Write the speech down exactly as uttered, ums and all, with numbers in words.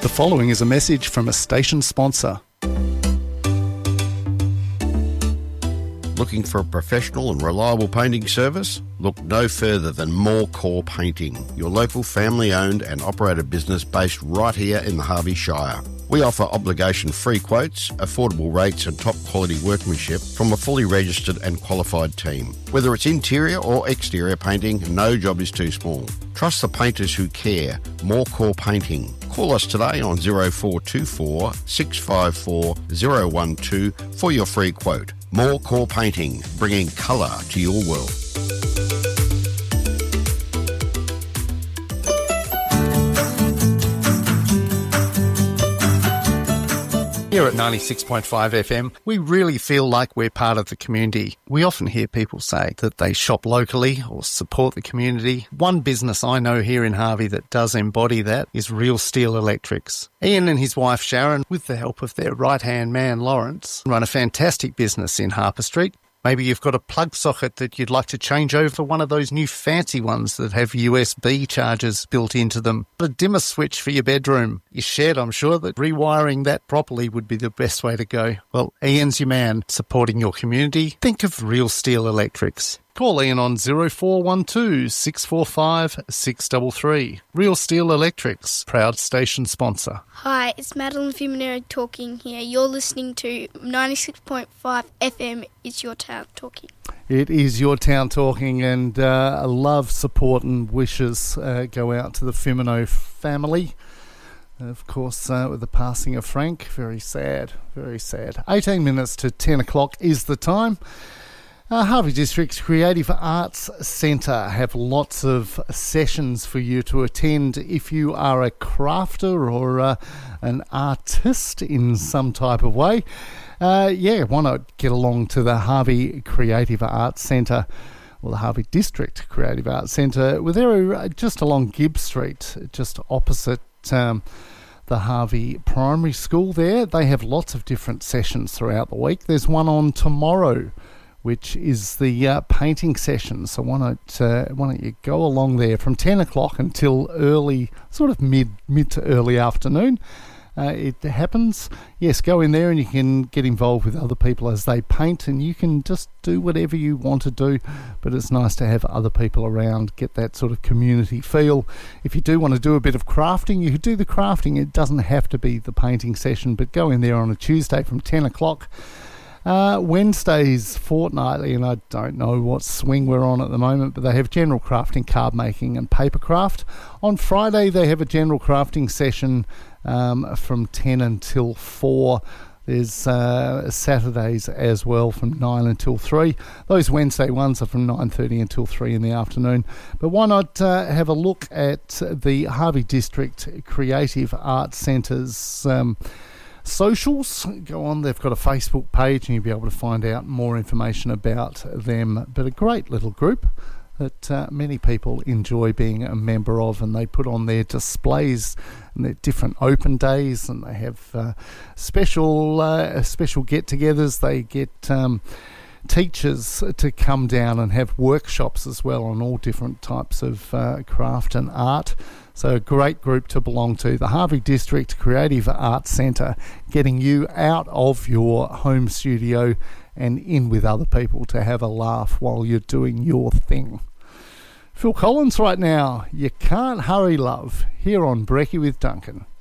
The following is a message from a station sponsor. Looking for a professional and reliable painting service? Look no further than More Core Painting, your local family-owned and operated business based right here in the Harvey Shire. We offer obligation-free quotes, affordable rates and top-quality workmanship from a fully registered and qualified team. Whether it's interior or exterior painting, no job is too small. Trust the painters who care. More Core Painting. Call us today on zero four two four, six five four, zero one two for your free quote. More Core Painting, bringing colour to your world. Here at ninety-six point five F M, we really feel like we're part of the community. We often hear people say that they shop locally or support the community. One business I know here in Harvey that does embody that is Real Steel Electrics. Ian and his wife Sharon, with the help of their right-hand man Lawrence, run a fantastic business in Harper Street. Maybe you've got a plug socket that you'd like to change over for one of those new fancy ones that have U S B chargers built into them. A dimmer switch for your bedroom. Your shed, I'm sure that rewiring that properly would be the best way to go. Well, Ian's your man, supporting your community. Think of Real Steel Electrics. Call Ian on zero four one two, six four five, six three three. Real Steel Electrics, proud station sponsor. Hi, it's Madeline Fimonero talking here. You're listening to ninety-six point five F M. It's Your Town Talking. It is Your Town Talking, and uh, love, support and wishes uh, go out to the Fimino family. Of course, uh, with the passing of Frank, very sad, very sad. eighteen minutes to ten o'clock is the time. Uh, Harvey District's Creative Arts Centre have lots of sessions for you to attend if you are a crafter or uh, an artist in some type of way. Uh, yeah, why not get along to the Harvey Creative Arts Centre, or the Harvey District Creative Arts Centre. Well, they're just along Gibb Street, just opposite um, the Harvey Primary School there. They have lots of different sessions throughout the week. There's one on tomorrow, which is the uh, painting session. So why don't, uh, why don't you go along there from ten o'clock until early, sort of mid, mid to early afternoon. Uh, it happens. Yes, go in there and you can get involved with other people as they paint, and you can just do whatever you want to do, but it's nice to have other people around, get that sort of community feel. If you do want to do a bit of crafting, you could do the crafting. It doesn't have to be the painting session, but go in there on a Tuesday from ten o'clock. Uh, Wednesdays fortnightly, and I don't know what swing we're on at the moment, but they have general crafting, card making and paper craft. On Friday they have a general crafting session um, from ten until four. There's uh, Saturdays as well from nine until three. Those Wednesday ones are from nine thirty until three in the afternoon. But why not uh, have a look at the Harvey District Creative Arts Centre's um, socials. Go on, they've got a Facebook page and you'll be able to find out more information about them. But a great little group that uh, many people enjoy being a member of, and they put on their displays and their different open days, and they have uh, special uh, special get-togethers. They get um, teachers to come down and have workshops as well on all different types of uh, craft and art. So a great group to belong to. The Harvey District Creative Arts Centre, getting you out of your home studio and in with other people to have a laugh while you're doing your thing. Phil Collins right now, You Can't Hurry Love, here on Brekkie with Duncan.